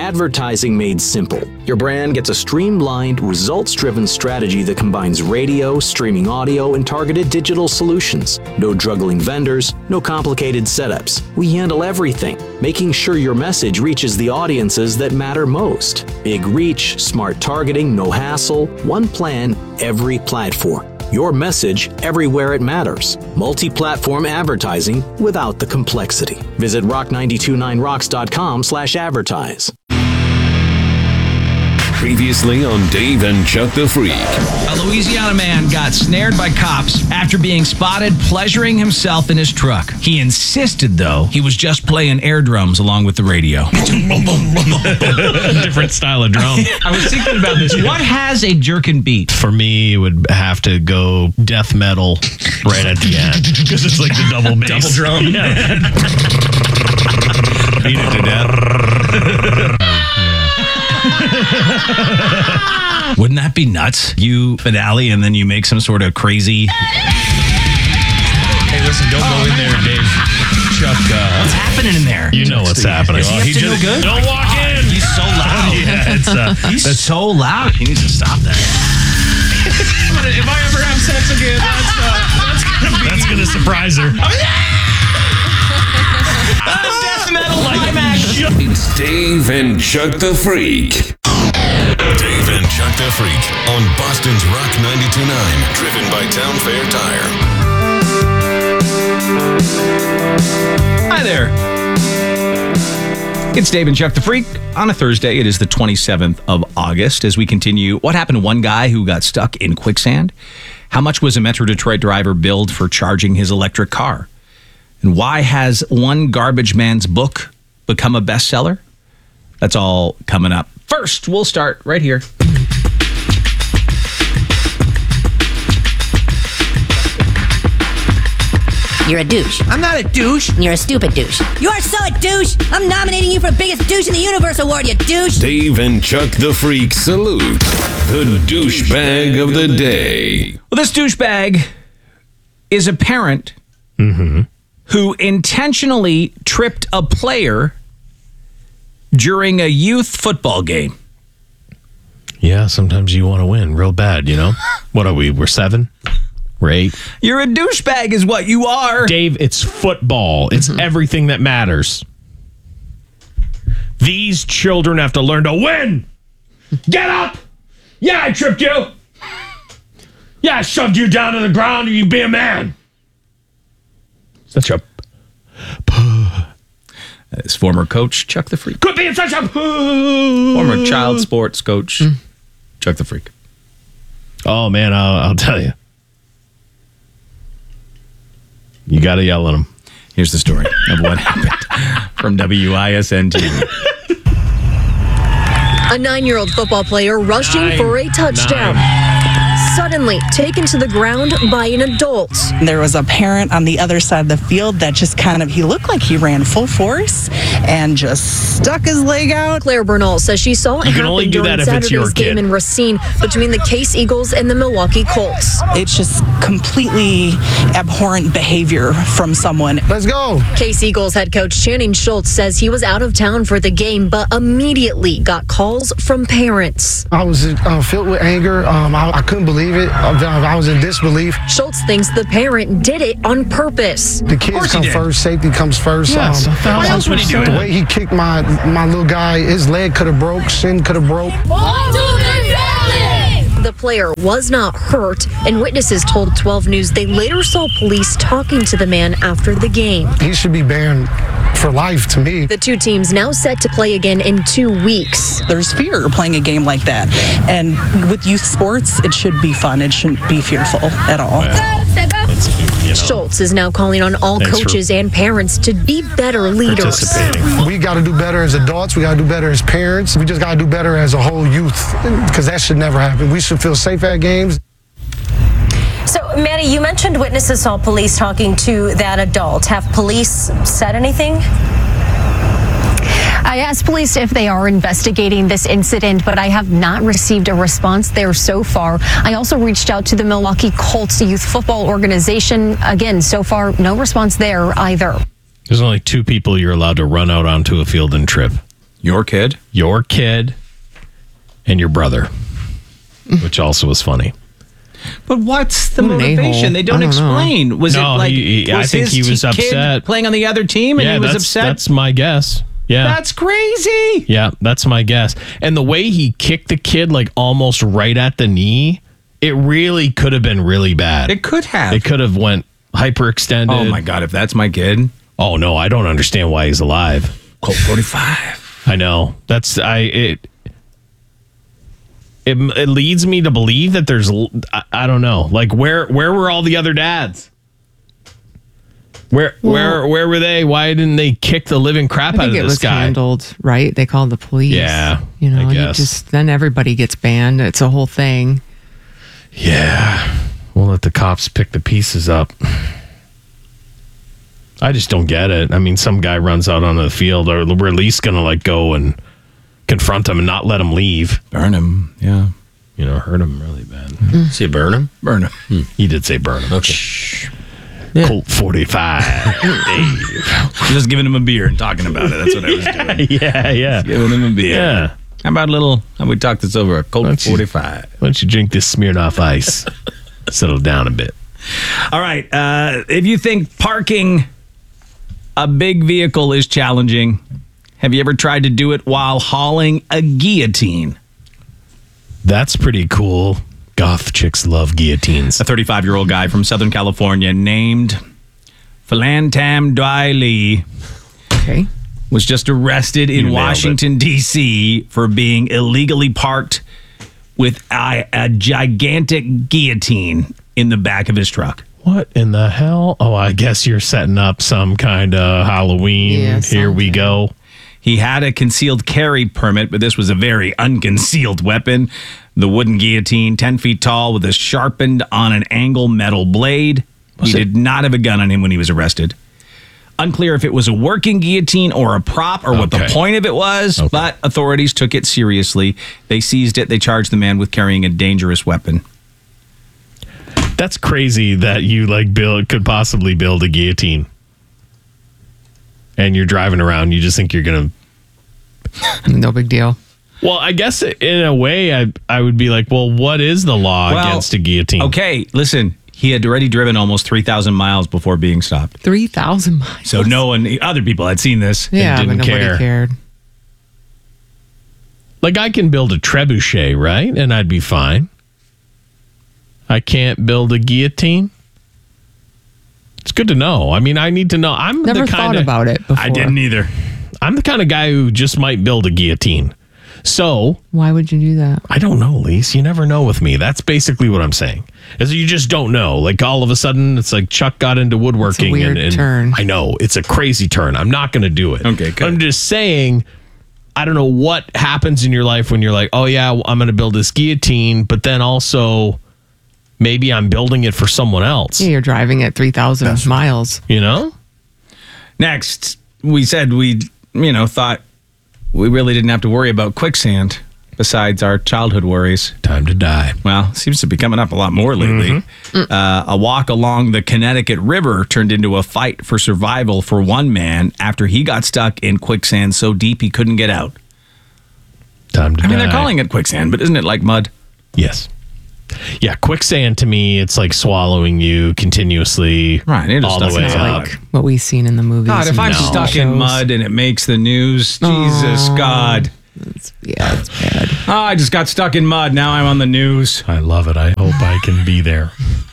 Advertising made simple. Your brand gets a streamlined, results-driven strategy that combines radio, streaming audio, and targeted digital solutions. No juggling vendors, no complicated setups. We handle everything, making sure your message reaches the audiences that matter most. Big reach, smart targeting, no hassle, one plan, every platform. Your message everywhere it matters. Multi-platform advertising without the complexity. Visit rock929rocks.com/advertise. Previously on Dave and Chuck the Freak. A Louisiana man got snared by cops after being spotted pleasuring himself in his truck. He insisted, though, he was just playing air drums along with the radio. Different style of drum. I was thinking about this. What has a jerkin beat? For me, it would have to go death metal right at the end. Because it's like the double bass. Double drum. Yeah. Beat it to death. Wouldn't that be nuts? You finale and then you make some sort of crazy... Hey, listen, don't go in there, Dave. Chuck, what's happening in there? You know what's happening. Is he up to no good? Don't walk in. He's so loud. Yeah, he's so loud. He needs to stop that. If I ever have sex again, that's gonna surprise her. Death metal climax. It's Dave and Chuck the Freak. Dave and Chuck the Freak on Boston's Rock 92.9. Driven by Town Fair Tire. Hi there. It's Dave and Chuck the Freak on a Thursday. It is the 27th of August as we continue. What happened to one guy who got stuck in quicksand? How much was a Metro Detroit driver billed for charging his electric car? And why has one garbage man's book become a bestseller? That's all coming up. First, we'll start right here. You're a douche. I'm not a douche. You're a stupid douche. You are so a douche. I'm nominating you for Biggest Douche in the Universe award, you douche. Dave and Chuck the Freak salute the douchebag of the day. Well, this douchebag is a parent who intentionally tripped a player during a youth football game. Yeah, sometimes you want to win real bad, you know? What are we? We're 7? We're 8? You're a douchebag is what you are. Dave, it's football. It's everything that matters. These children have to learn to win. Get up. Yeah, I tripped you. Yeah, I shoved you down to the ground and you be a man. Such a... His former coach, Chuck the Freak. Could be such a... Former child sports coach, Chuck the Freak. Oh, man, I'll tell you. You got to yell at him. Here's the story of what happened from WISN TV. A 9-year-old football player rushing for a touchdown. Suddenly taken to the ground by an adult. There was a parent on the other side of the field that just he looked like he ran full force and just stuck his leg out. Claire Bernal says she saw it happen during Saturday's game in Racine between the Case Eagles and the Milwaukee Colts. It's just completely abhorrent behavior from someone. Let's go. Case Eagles head coach Channing Schultz says he was out of town for the game, but immediately got calls from parents. I was filled with anger. I couldn't believe it. I was in disbelief. Schultz thinks the parent did it on purpose. The kids come first. Safety comes first. Yes, what else would he do? The way he kicked my little guy, his leg could have broke. Shin could have broke. The player was not hurt, and witnesses told 12 News they later saw police talking to the man after the game. He should be banned for life to me. The two teams now set to play again in 2 weeks. There's fear playing a game like that. And with youth sports, it should be fun. It shouldn't be fearful at all. Schultz is now calling on all coaches and parents to be better leaders. We got to do better as adults. We got to do better as parents. We just got to do better as a whole youth, because that should never happen. We should feel safe at games. So, Maddie, you mentioned witnesses saw police talking to that adult. Have police said anything? I asked police if they are investigating this incident, but I have not received a response there so far. I also reached out to the Milwaukee Colts youth football organization. Again, so far, no response there either. There's only 2 people you're allowed to run out onto a field and trip. Your kid, and your brother, which also was funny. But what's the What an motivation? a-hole. They don't I don't know. explain. Was No, it like I think he was kid upset. playing on the other team, and he was upset? That's my guess. Yeah. That's crazy. Yeah, that's my guess. And the way he kicked the kid like almost right at the knee, it really could have been really bad. It could have. It could have went hyperextended. Oh my God, if that's my kid. Oh no, I don't understand why he's alive. Colt 45. I know. It leads me to believe that there's I don't know. Like where were all the other dads? Where were they? Why didn't they kick the living crap out of this guy? I think it was handled right. They called the police. Yeah, you know, I guess. then everybody gets banned. It's a whole thing. Yeah, we'll let the cops pick the pieces up. I just don't get it. I mean, some guy runs out onto the field, or we're at least gonna like go and confront him and not let him leave. Burn him. Yeah. You know, hurt him really bad. Say burn him? Burn him. He did say burn him. Okay. Shh. Yeah. Colt 45. Dave. Just giving him a beer and talking about it. That's what I was doing. Yeah. Just giving him a beer. Yeah. How about how we talk this over? A Colt 45. Why don't you drink this Smirnoff Ice? Settle down a bit. All right. If you think parking a big vehicle is challenging, have you ever tried to do it while hauling a guillotine? That's pretty cool. Goth chicks love guillotines. A 35-year-old guy from Southern California named Philantam Dai Lee was just arrested in Washington, D.C. for being illegally parked with a gigantic guillotine in the back of his truck. What in the hell? Oh, I guess you're setting up some kind of Halloween. Yeah, Here we go. He had a concealed carry permit, but this was a very unconcealed weapon. The wooden guillotine, 10 feet tall, with a sharpened on an angle metal blade. He did not have a gun on him when he was arrested. Unclear if it was a working guillotine or a prop or what the point of it was, but authorities took it seriously. They seized it. They charged the man with carrying a dangerous weapon. That's crazy that you could possibly build a guillotine. And you're driving around, you just think you're going to... No big deal. Well, I guess in a way, I would be like, well, what is the law against a guillotine? Okay, listen. He had already driven almost 3,000 miles before being stopped. 3,000 miles? So other people had seen this and didn't but nobody cared. Like, I can build a trebuchet, right? And I'd be fine. I can't build a guillotine? It's good to know. I mean, I need to know. I'm never thought about it before. I didn't either. I'm the kind of guy who just might build a guillotine. So why would you do that? I don't know, Lise. You never know with me. That's basically what I'm saying. Is you just don't know. Like all of a sudden, it's like Chuck got into woodworking. It's a weird turn. I know it's a crazy turn. I'm not going to do it. Okay, good. I'm just saying. I don't know what happens in your life when you're like, oh yeah, I'm going to build this guillotine, but then also maybe I'm building it for someone else. Yeah, you're driving at 3,000 miles. You know? Next, we said thought we really didn't have to worry about quicksand besides our childhood worries. Time to die. Well, it seems to be coming up a lot more lately. A walk along the Connecticut River turned into a fight for survival for one man after he got stuck in quicksand so deep he couldn't get out. Time to die. I mean, they're calling it quicksand, but isn't it like mud? Yes. Yeah, quicksand to me, it's like swallowing you continuously all the way up. Like what we've seen in the movies. God, if I'm stuck in mud and it makes the news, Jesus, God. It's bad. Oh, I just got stuck in mud. Now I'm on the news. I love it. I hope I can be there.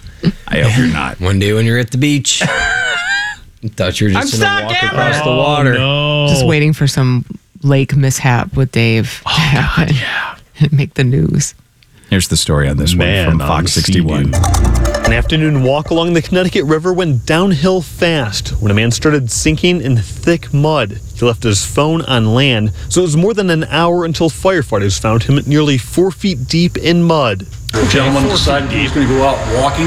I hope you're not. One day when you're at the beach, you thought you were just going to walk across the water. No. Just waiting for some lake mishap with Dave to happen. God, yeah. And make the news. Here's the story on this one from Fox 61. An afternoon walk along the Connecticut River went downhill fast when a man started sinking in thick mud. He left his phone on land, so it was more than an hour until firefighters found him nearly 4 feet deep in mud. The gentleman decided he was going to go out walking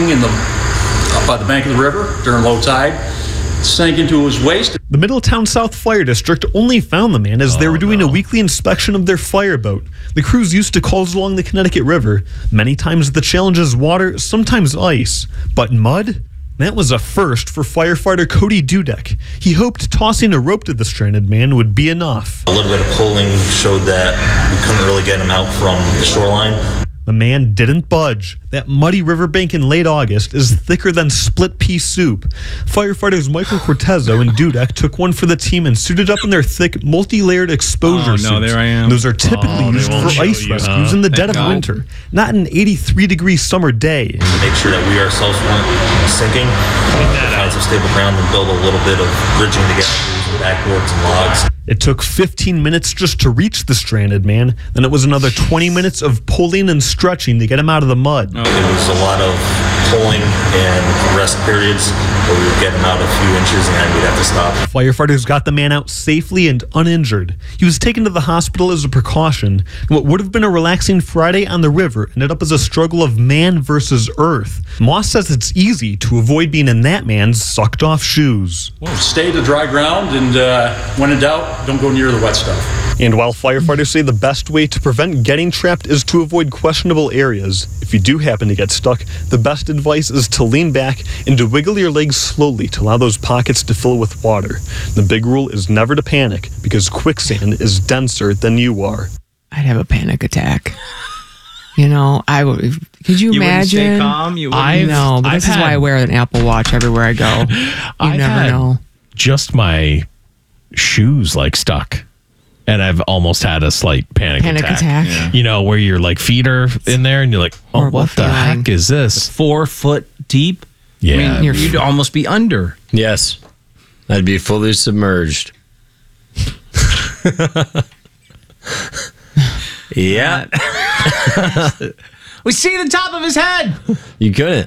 up by the bank of the river during low tide. Sank into his waist. The Middletown South Fire District only found the man as they were doing a weekly inspection of their fireboat. The crews used to calls along the Connecticut River. Many times the challenge is water, sometimes ice. But mud? That was a first for firefighter Cody Dudek. He hoped tossing a rope to the stranded man would be enough. A little bit of pulling showed that we couldn't really get him out from the shoreline. The man didn't budge. That muddy riverbank in late August is thicker than split pea soup. Firefighters Michael Cortezzo and Dudek took one for the team and suited up in their thick, multi-layered exposure suits. There I am. Those are typically used for ice rescues in the dead of winter, not an 83-degree summer day. To make sure that we ourselves weren't sinking, find some stable ground and build a little bit of bridging together using backboards and logs. It took 15 minutes just to reach the stranded man. Then it was another 20 minutes of pulling and stretching to get him out of the mud. It was a lot of pulling and rest periods where we would get him out a few inches and then we'd have to stop. Firefighters got the man out safely and uninjured. He was taken to the hospital as a precaution. What would have been a relaxing Friday on the river ended up as a struggle of man versus earth. Moss says it's easy to avoid being in that man's sucked-off shoes. Stay to dry ground, and when in doubt, don't go near the wet stuff. And while firefighters say the best way to prevent getting trapped is to avoid questionable areas, if you do happen to get stuck, the best advice is to lean back and to wiggle your legs slowly to allow those pockets to fill with water. The big rule is never to panic, because quicksand is denser than you are. I'd have a panic attack. You know, I would. Could you imagine? Wouldn't stay calm? You wouldn't? No, but this is why I wear an Apple Watch everywhere I go. You never know. Just my shoes like stuck. And I've almost had a slight panic attack. Yeah. You know, where your like feet are in there and you're like, oh, Horrible what the feeling. heck is this? 4 foot deep? Yeah. I mean, you'd almost be under. Yes. I'd be fully submerged. Yeah. We see the top of his head. You couldn't.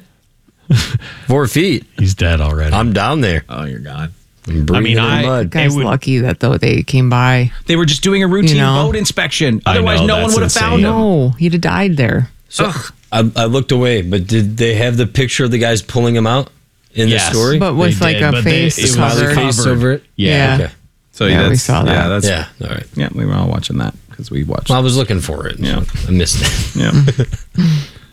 4 feet. He's dead already. I'm down there. Oh, you're gone. I'm breathing in the mud. Guy's lucky that though they came by. They were just doing a routine boat inspection. Otherwise, no one would have found him. No, he'd have died there. So I looked away, but did they have the picture of the guys pulling him out in the story? But with like a face covered. Face over it? Yeah. Okay. So yeah, we saw that. Yeah, all right. Yeah, we were all watching that because we watched. Well, I was looking for it. Yeah, I missed it. Yeah.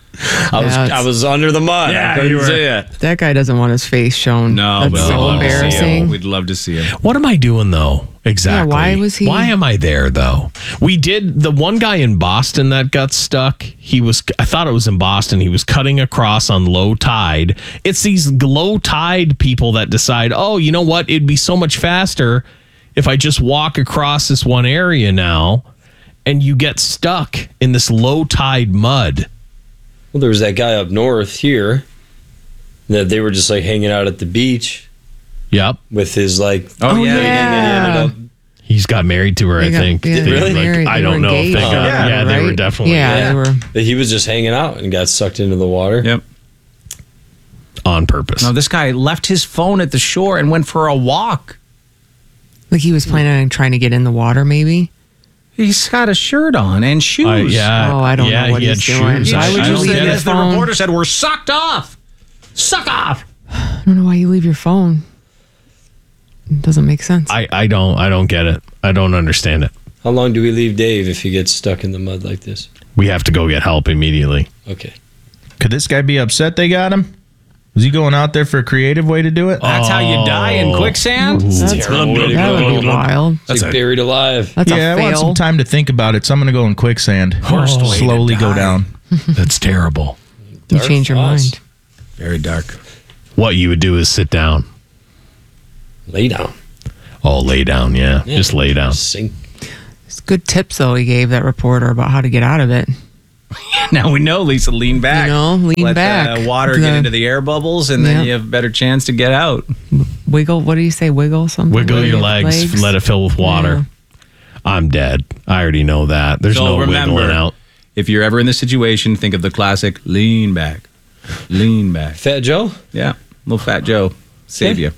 I was under the mud. I couldn't see it. That guy doesn't want his face shown. No, that's so embarrassing. We'd love to see him. What am I doing though? Exactly. Yeah, why was he? Why am I there though? We did the one guy in Boston that got stuck. I thought it was in Boston. He was cutting across on low tide. It's these low tide people that decide, oh, you know what? It'd be so much faster if I just walk across this one area now, and you get stuck in this low tide mud. Well, there was that guy up north here that they were just like hanging out at the beach. Yep. With his like. Oh yeah. He's got married to her, I think. Yeah, really? Like, I don't know if they got. They were definitely. Yeah, they were. But he was just hanging out and got sucked into the water. Yep. On purpose. No, this guy left his phone at the shore and went for a walk. Like he was planning on trying to get in the water, maybe. He's got a shirt on and shoes. Oh, I don't know what he's doing. Why would you leave your As the phone? reporter said, we're sucked off. Suck off. I don't know why you leave your phone. It doesn't make sense. I don't get it. I don't understand it. How long do we leave Dave if he gets stuck in the mud like this? We have to go get help immediately. Okay. Could this guy be upset they got him? Was he going out there for a creative way to do it? That's how you die in quicksand? That would be wild. That's like buried alive. That's a I want fail. some time to think about it, so I'm going to go in quicksand. Worst way to Slowly go die. down. That's terrible. You change your mind. Very dark. What you would do is sit down. Lay down. Oh, lay down, yeah. Just lay down. Sink. It's good tips though he gave that reporter about how to get out of it. Now we know, Lisa, lean back. You know, lean Let back. the water get into the air bubbles, and then Yep. you have a better chance to get out. Wiggle. What do you say? Wiggle something. Wiggle your legs, let it fill with water. I'm dead. I already know that. There's So no remember, wiggling out. If you're ever in this situation, think of the classic lean back. Lean back. Fat Joe? Yeah. Little Fat Joe. Save you.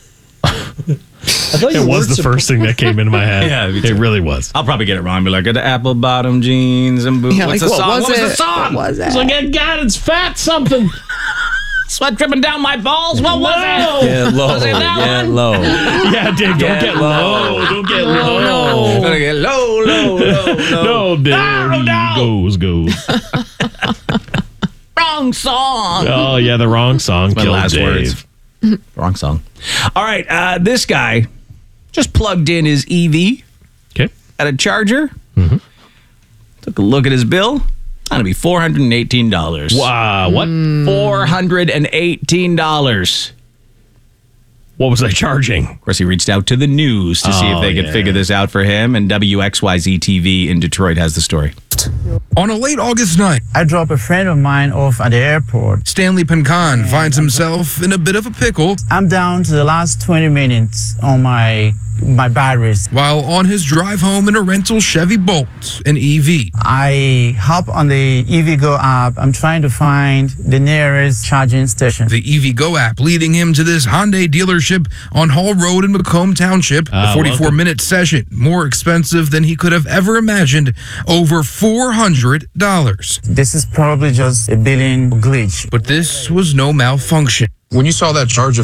I thought It was the first thing that came into my head. Yeah, me it too. really was. I'll probably get it wrong. Be like, the apple bottom jeans and boots. Yeah, What's like, the what song? was What was it? the song? What was it? It's like, God, it's fat something. Sweat dripping down my balls. What was it? Get low. Was it that Get one? low. Yeah, Dave, don't get low. Don't get low. Gonna get low, low, low, low. No, Dave. No. Goes. Wrong wrong song. Oh, yeah, the wrong song. My killed last Dave. words. Wrong song. All right, this guy just plugged in his EV at a charger. Took a look at his bill. That'll be $418. Wow, what? $418. What was I charging? Of course, he reached out to the news to see if they could figure this out for him, and WXYZ TV in Detroit has the story. On a late August night, I dropped a friend of mine off at the airport. Stanley Pencan finds himself in a bit of a pickle. I'm down to the last 20 minutes on my batteries. While on his drive home in a rental Chevy Bolt, an EV. I hop on the EVgo app. I'm trying to find the nearest charging station. The EVgo app leading him to this Hyundai dealership on Hall Road in Macomb Township. A 44-minute session, more expensive than he could have ever imagined, over $400. This is probably just a billing glitch. But this was no malfunction. When you saw that charge of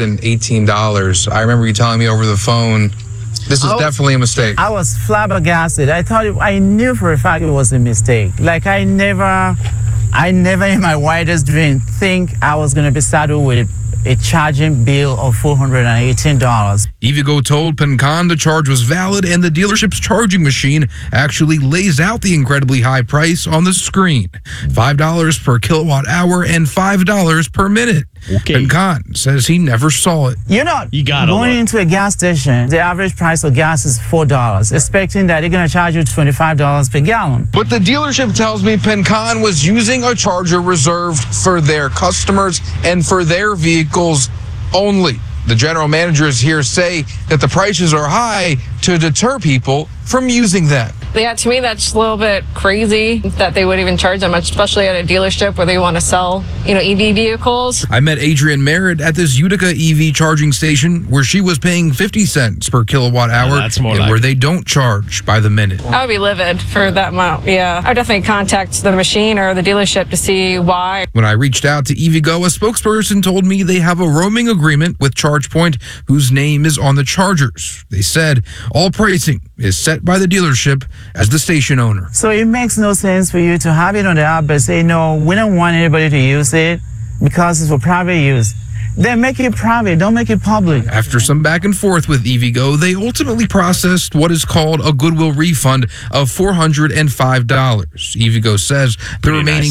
$418, I remember you telling me over the phone, this is definitely a mistake. I was flabbergasted. I knew for a fact it was a mistake. Like I never in my wildest dream think I was going to be saddled with a charging bill of $418. EVgo told Pencan the charge was valid and the dealership's charging machine actually lays out the incredibly high price on the screen. $5 per kilowatt hour and $5 per minute. Okay. Pencan says he never saw it. You're not going into a gas station. The average price of gas is $4, expecting that they're going to charge you $25 per gallon. But the dealership tells me Pencan was using a charger reserved for their customers and for their vehicles only. The general managers here say that the prices are high to deter people from using them. Yeah, to me, that's a little bit crazy that they would even charge that much, especially at a dealership where they want to sell, EV vehicles. I met Adrienne Merritt at this Utica EV charging station where she was paying 50 cents per kilowatt hour, that's more and where they don't charge by the minute. I would be livid for that amount, yeah. I would definitely contact the machine or the dealership to see why. When I reached out to EVgo, a spokesperson told me they have a roaming agreement with ChargePoint, whose name is on the chargers. They said all pricing is set by the dealership as the station owner. So it makes no sense for you to have it on the app but say, no, we don't want anybody to use it because it's for private use. Then make it private, don't make it public. After some back and forth with EVgo, they ultimately processed what is called a goodwill refund of $405. EVgo says the remaining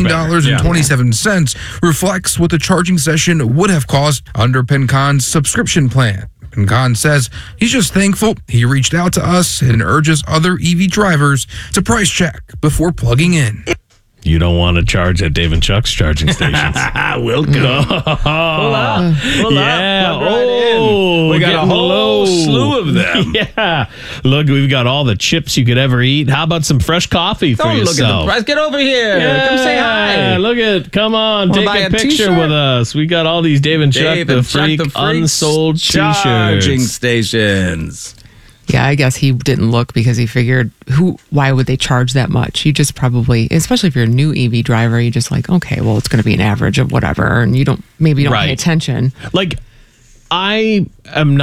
$13.27 reflects what the charging session would have cost under Pencan's subscription plan. Pencan says he's just thankful he reached out to us and urges other EV drivers to price check before plugging in. You don't want to charge at Dave and Chuck's charging stations. Welcome. Pull up. Yeah. We got a whole slew of them. Yeah. Look, we've got all the chips you could ever eat. How about some fresh coffee for yourself? Look at the price. Get over here. Yeah. Come say hi. Come on. Wanna take buy a a picture t-shirt? with us. We got all these Dave and Chuck the Freak unsold charging t-shirts. stations. Yeah, I guess he didn't look because he figured, why would they charge that much? You just probably, especially if you're a new EV driver, you just like, okay, well, it's going to be an average of whatever. And you don't pay attention. Like, I am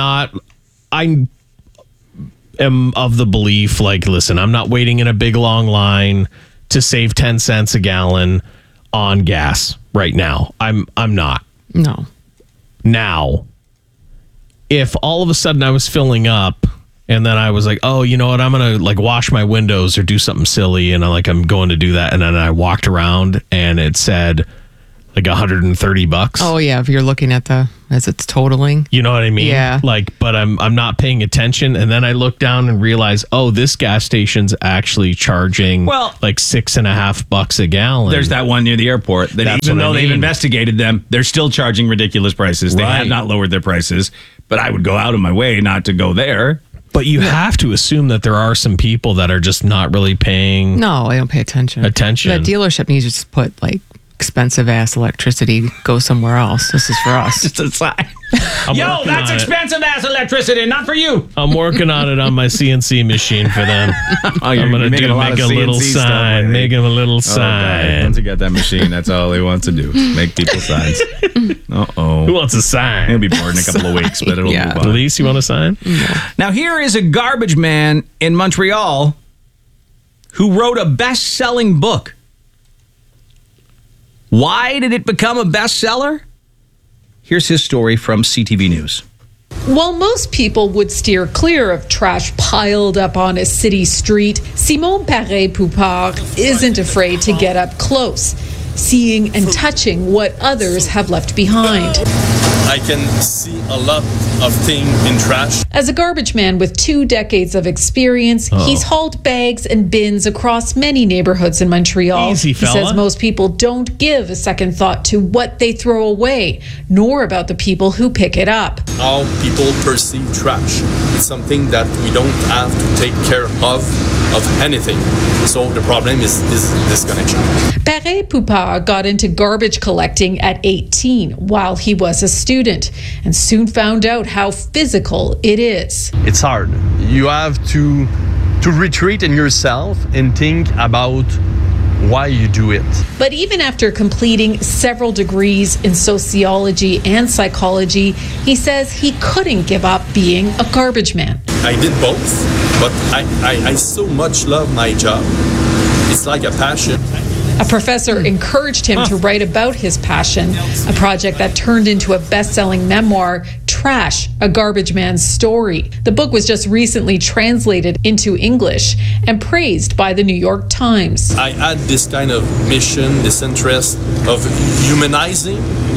of the belief, like, listen, I'm not waiting in a big long line to save 10 cents a gallon on gas right now. I'm not. No. Now, if all of a sudden I was filling up and then I was like, oh, you know what? I'm going to like wash my windows or do something silly. And I'm going to do that. And then I walked around and it said like $130. Oh yeah. If you're looking at as it's totaling. You know what I mean? Yeah. But I'm not paying attention. And then I look down and realize, oh, this gas station's actually charging like $6.50 a gallon. There's that one near the airport that even though they've investigated them, they're still charging ridiculous prices. They have not lowered their prices, but I would go out of my way not to go there. But you have to assume that there are some people that are just not really paying. No, they don't pay attention. That dealership needs to just put like expensive ass electricity, go somewhere else. This is for us. Just a sign. Yo, that's expensive ass electricity, not for you. I'm working on it on my CNC machine for them. I'm going to make a little sign. Make him a little sign. Once you got that machine, that's all he wants to do. Make people signs. Uh-oh. Who wants a sign? He'll be bored in a couple of weeks, but it'll move on. Elise, you want a sign? Now, here is a garbage man in Montreal who wrote a best-selling book. Why did it become a bestseller? Here's his story from CTV News. While most people would steer clear of trash piled up on a city street, Simon Paré-Poupard isn't afraid to get up close, seeing and touching what others have left behind. I can see a lot of things in trash. As a garbage man with 2 decades of experience, he's hauled bags and bins across many neighborhoods in Montreal. Easy, fella. He says most people don't give a second thought to what they throw away, nor about the people who pick it up. How people perceive trash. It's something that we don't have to take care of anything. So the problem is disconnection. Paré-Poupard got into garbage collecting at 18 while he was a student, and soon found out how physical it is. It's hard. You have to retreat in yourself and think about why you do it. But even after completing several degrees in sociology and psychology, he says he couldn't give up being a garbage man. I did both, but I so much love my job. It's like a passion. A professor encouraged him to write about his passion, a project that turned into a best-selling memoir, Trash, A Garbage Man's Story. The book was just recently translated into English and praised by the New York Times. I had this kind of mission, this interest of humanizing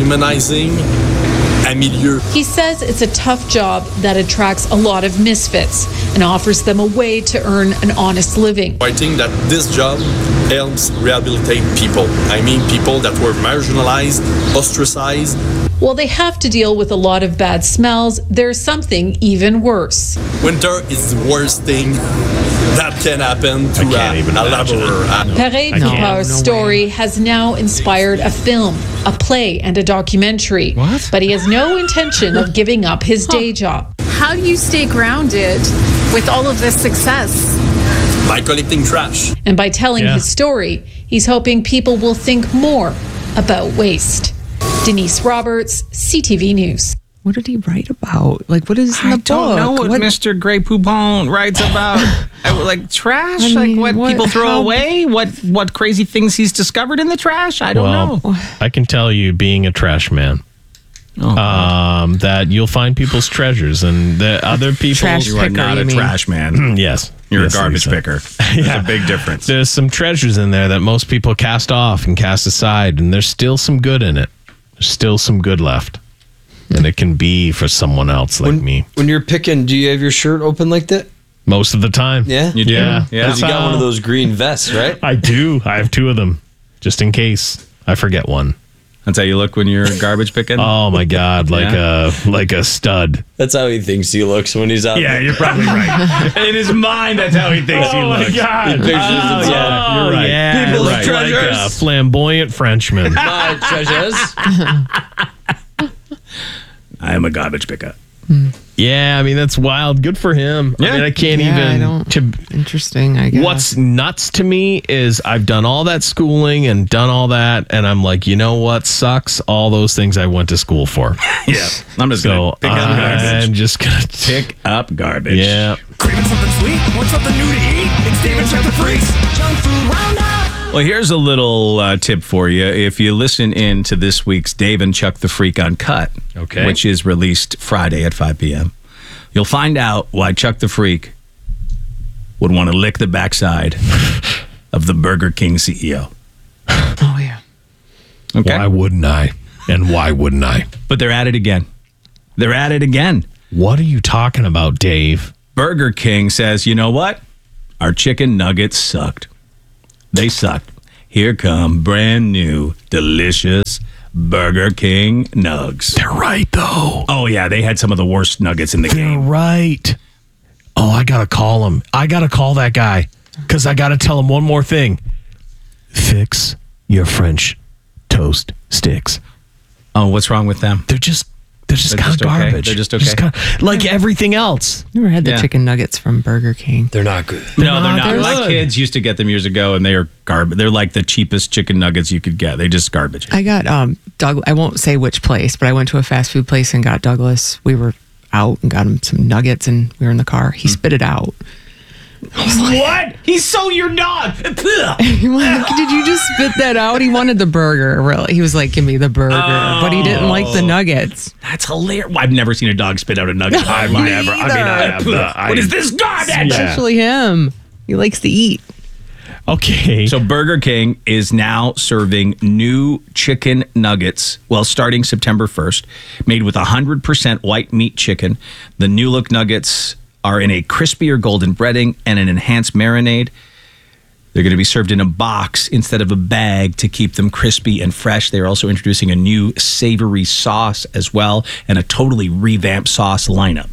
a milieu. He says it's a tough job that attracts a lot of misfits and offers them a way to earn an honest living. I think that this job helps rehabilitate people. I mean people that were marginalized, ostracized. While they have to deal with a lot of bad smells, there's something even worse. Winter is the worst thing that can happen to a laborer. Paré-Poupard's story has now inspired a film, a play, and a documentary. What? But he has no intention of giving up his day job. How do you stay grounded with all of this success? By collecting trash. And by telling his story, he's hoping people will think more about waste. Denise Roberts, CTV News. What did he write about? Like, what is in the book? I don't know what Mr. Grey Poupon writes about. Like trash? I mean, like what people throw away? What crazy things he's discovered in the trash? I don't know. I can tell you, being a trash man, that you'll find people's treasures and the other people. You are not a trash man. Yes. You're Yes, a garbage Lisa. picker. There's a big difference. There's some treasures in there that most people cast off and cast aside, and there's still some good in it. There's still some good left. And it can be for someone else like me. When you're picking, do you have your shirt open like that? Most of the time. Yeah? You do? Yeah. Because you got one of those green vests, right? I do. I have 2 of them, just in case I forget one. That's how you look when you're garbage picking? Oh, my God. Like a stud. That's how he thinks he looks when he's out Yeah, there. you're probably right. In his mind, that's how he thinks he looks. He pictures himself. You're right. Yeah, People's right. treasures. Like a flamboyant Frenchman. My treasures. I am a garbage picker. Yeah, I mean, that's wild. Good for him. I mean, I can't even. Interesting, I guess. What's nuts to me is I've done all that schooling and done all that, and I'm like, you know what sucks? All those things I went to school for. Yeah. I'm just going to pick up garbage. I'm just going to pick up garbage. Yeah. Craving something sweet? Want something new to eat? It's Dave and Chuck the Freaks. Junk food roundup. Well, here's a little tip for you. If you listen in to this week's Dave and Chuck the Freak Uncut, which is released Friday at 5 p.m., you'll find out why Chuck the Freak would want to lick the backside of the Burger King CEO. Oh, yeah. Okay. Why wouldn't I? And why wouldn't I? But they're at it again. They're at it again. What are you talking about, Dave? Burger King says, you know what? Our chicken nuggets sucked. They sucked. Here come brand new, delicious Burger King nugs. They're right, though. Oh, yeah. They had some of the worst nuggets in the game. They're right. Oh, I got to call him. I got to call that guy because I got to tell him one more thing. Fix your French toast sticks. Oh, what's wrong with them? They're just kind of garbage. Okay. They're just okay. Like everything else. Never had the chicken nuggets from Burger King. They're not good. No, they're not. They're My good. kids used to get them years ago, and they are garbage. They're like the cheapest chicken nuggets you could get. They just garbage. I got Doug. I won't say which place, but I went to a fast food place and got Douglas. We were out and got him some nuggets, and we were in the car. He spit it out. What? He's so your dog. Did you just spit that out? He wanted the burger. Really, he was like, "Give me the burger," but he didn't like the nuggets. That's hilarious. I've never seen a dog spit out a nugget. I've never. I mean, I have. What is this garbage? Especially him. He likes to eat. Okay. So Burger King is now serving new chicken nuggets, well, starting September 1st, made with 100% white meat chicken. The new look nuggets are in a crispier golden breading and an enhanced marinade. They're going to be served in a box instead of a bag to keep them crispy and fresh. They're also introducing a new savory sauce as well and a totally revamped sauce lineup.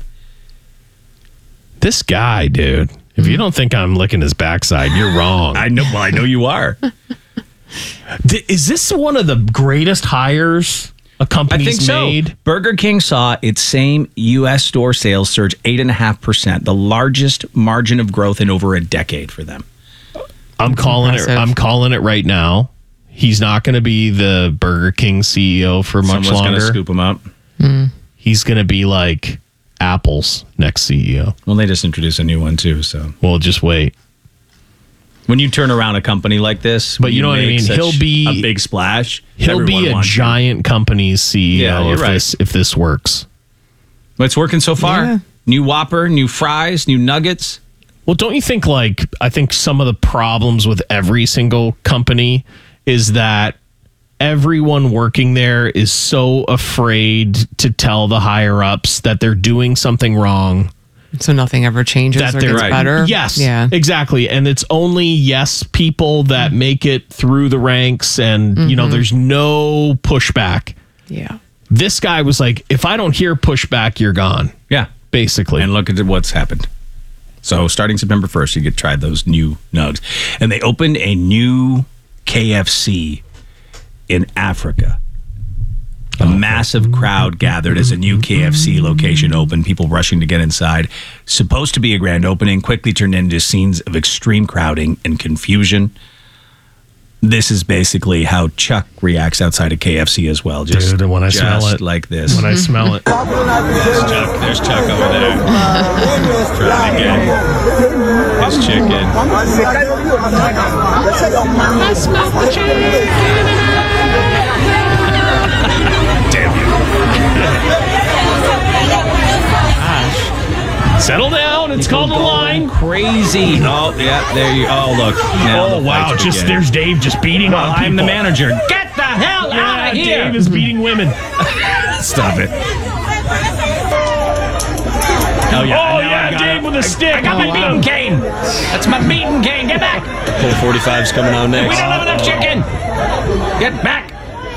This guy, dude. If you don't think I'm licking his backside, you're wrong. I know. Well, I know you are. Is this one of the greatest hires a company's I think so. made? Burger King saw its same U.S. store sales surge 8.5%, the largest margin of growth in over a decade for them. I'm calling it right now. He's not going to be the Burger King CEO for much Someone's longer. going to scoop him up. He's going to be like Apple's next CEO. Well, they just introduced a new one too, so we'll just wait. When you turn around a company like this, but you know what I mean. He'll be a big splash. He'll be a giant company's CEO if this works. But it's working so far. Yeah. New Whopper, new fries, new nuggets. Well, don't you think? I think some of the problems with every single company is that everyone working there is so afraid to tell the higher ups that they're doing something wrong. So nothing ever changes or gets better? Yes, yeah, exactly. And it's only yes people that make it through the ranks and, there's no pushback. Yeah. This guy was like, if I don't hear pushback, you're gone. Yeah. Basically. And look at what's happened. So starting September 1st, you get tried those new nugs. And they opened a new KFC in Africa. A massive crowd gathered as a new KFC location opened, people rushing to get inside. Supposed to be a grand opening, quickly turned into scenes of extreme crowding and confusion. This is basically how Chuck reacts outside of KFC as well. Dude, when I smell it. Like this. When I smell it. There's Chuck over there. Trying to get his chicken. I smell the chicken. Settle down. It's called the line. Crazy. Oh, yeah. There you. Oh, look. Now oh, wow. There's Dave just beating on people. I'm the manager. Get the hell out of here. Dave is beating women. Stop it. Oh, yeah. Dave with a stick. I got my beating cane. That's my beating cane. Get back. Pull 45's coming out next. We don't have enough chicken. Get back.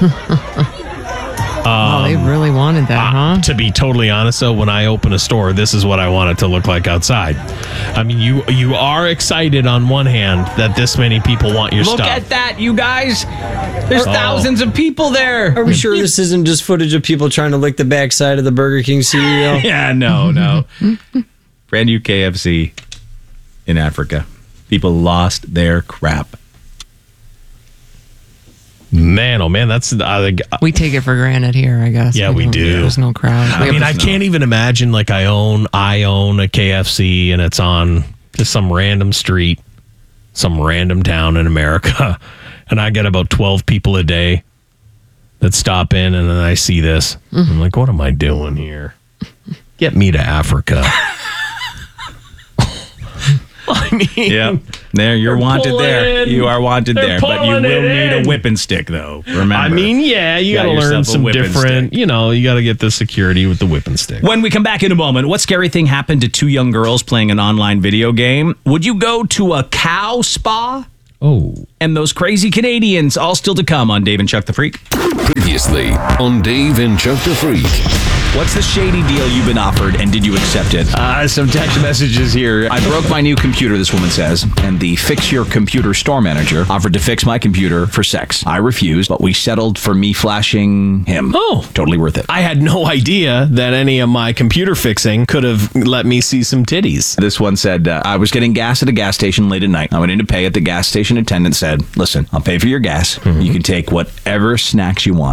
They really wanted that, huh? To be totally honest, though, when I open a store, this is what I want it to look like outside. I mean, you are excited on one hand that this many people want your stuff. Look at that, you guys. There's thousands of people there. Are we sure this isn't just footage of people trying to lick the backside of the Burger King CEO? Yeah, no. Brand new KFC in Africa. People lost their crap. Man, oh man, that's we take it for granted here, I guess. Yeah, we do. There's no crowd. I mean, I can't even imagine like I own a KFC and it's on just some random street, some random town in America, and I get about 12 people a day that stop in, and then I see this. I'm like, what am I doing here? Get me to Africa. I mean, yeah, there you're wanted there. You are wanted there, but you will need a whipping stick, though. Remember, I mean, yeah, you got to learn some different. You know, you got to get the security with the whipping stick. When we come back in a moment, what scary thing happened to two young girls playing an online video game? Would you go to a cow spa? Oh, and those crazy Canadians, all still to come on Dave and Chuck the Freak. Previously on Dave and Chuck the Freak. What's the shady deal you've been offered, and did you accept it? Some text messages here. I broke my new computer, this woman says, and the Fix Your Computer store manager offered to fix my computer for sex. I refused, but we settled for me flashing him. Oh. Totally worth it. I had no idea that any of my computer fixing could have let me see some titties. This one said, I was getting gas at a gas station late at night. I went in to pay at the gas station attendant said, listen, I'll pay for your gas. You can take whatever snacks you want.